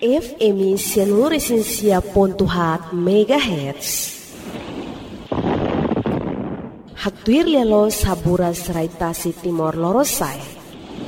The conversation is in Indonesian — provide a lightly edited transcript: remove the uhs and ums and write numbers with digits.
FM seluruh Resensia Pontuhat MHz. Haktuir lelo sabura serai tasi Timor Lorosai.